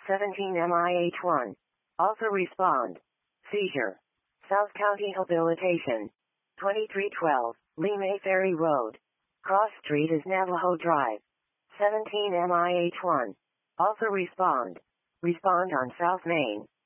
17 MIH1. Also respond. Seizure. South County Habilitation. 2312, Lee May Ferry Road. Cross Street is Navajo Drive. 17 MIH1. Also respond. Respond on South Main.